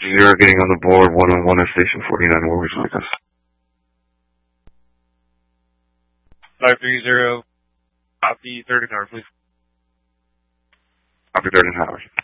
0 getting on the board, 111 at Station 49, where would you like us? 530, copy 30 tower, please. Copy 30 tower.